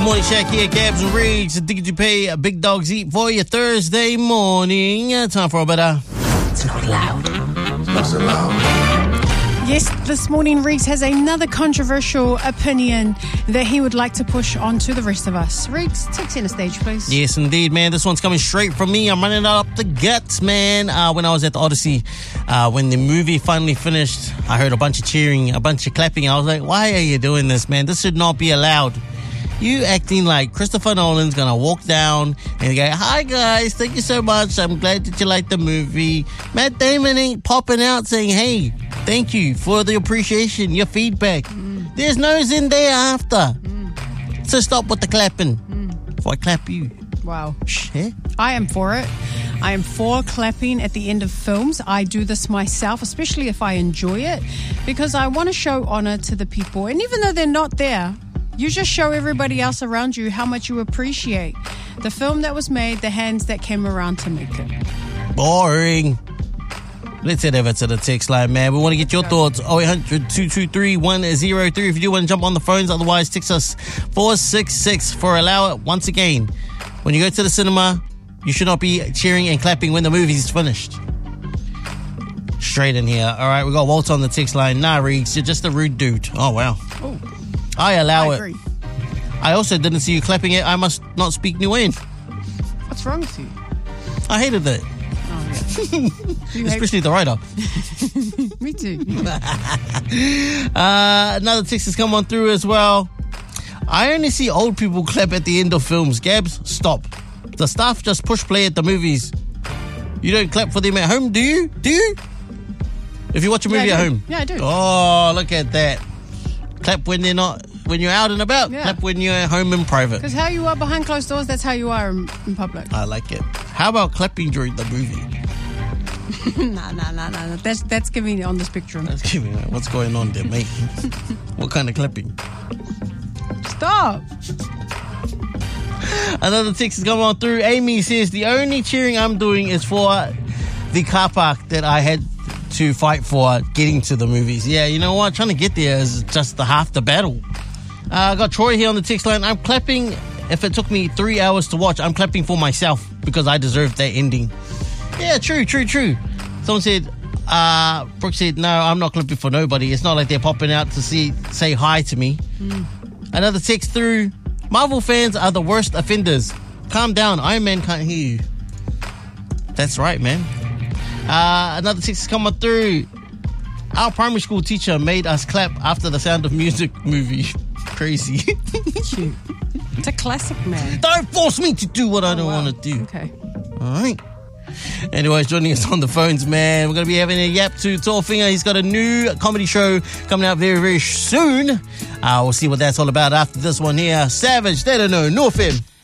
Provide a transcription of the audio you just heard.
Good morning, Shaq here, Gabs and Riggs. Did you pay Big Dogs Eat for you Thursday morning? Time for a better. It's not loud. It's not so loud. Yes, this morning Riggs has another controversial opinion that he would like to push on to the rest of us. Riggs, take center stage, please. Yes, indeed, man. This one's coming straight from me. I'm running it up the guts, man. When I was at the Odyssey, when the movie finally finished, I heard a bunch of cheering, a bunch of clapping. I was like, why are you doing this, man? This should not be allowed. You acting like Christopher Nolan's gonna walk down and go, hi guys, thank you so much. I'm glad that you liked the movie. Matt Damon ain't popping out saying, hey, thank you for the appreciation, your feedback. There's no in there after. So stop with the clapping before I clap you. Wow. Shit. I am for it. I am for clapping at the end of films. I do this myself, especially if I enjoy it, because I want to show honor to the people. And even though they're not there, you just show everybody else around you how much you appreciate the film that was made, the hands that came around to make it. Boring. Let's head over to the text line, man. We want to get your thoughts. 0800-223-103 if you do want to jump on the phones. Otherwise, text us 466 for allow it. Once again, when you go to the cinema, you should not be cheering and clapping when the movie's finished. Straight in here. All right, we got Walt on the text line. Nah, Riggs, you're just a rude dude. Oh, wow. Oh, I allow I it. agree. I also didn't see you clapping it. I must not speak Niuean. What's wrong with you? I hated it. Oh, yeah. Especially the writer. Me too. Another text has come on through as well. I only see old people clap at the end of films. Gabs, stop. The staff just push play at the movies. You don't clap for them at home, do you? Do you? If you watch a movie I at do. home. Yeah, I do. Oh, look at that. Clap when they're not, when you're out and about. Yeah. Clap when you're at home in private. Because how you are behind closed doors, that's how you are in public. I like it. How about clapping during the movie? Nah. That's giving it on the spectrum. That's giving me what's going on there, mate? What kind of clapping? Stop. Another text has come on through. Amy says, the only cheering I'm doing is for the car park that I had to fight for getting to the movies. Yeah, you know what? Trying to get there is just half the battle. I got Troy here on the text line. I'm clapping. If it took me 3 hours to watch, I'm clapping for myself because I deserved that ending. Yeah, true. Someone said, Brooke said, no, I'm not clapping for nobody. It's not like they're popping out to say hi to me. Another text through. Marvel fans are the worst offenders. Calm down. Iron Man can't hear you. That's right, man. Another text is coming through. Our primary school teacher made us clap after the Sound of Music movie. Crazy. Shoot. It's a classic, man. Don't force me to do what I don't want to do. Okay. All right. Anyways, joining us on the phones, man. We're going to be having a yap to Tallfinger. He's got a new comedy show coming out very, very soon. We'll see what that's all about after this one here. Savage, they don't know. North FM.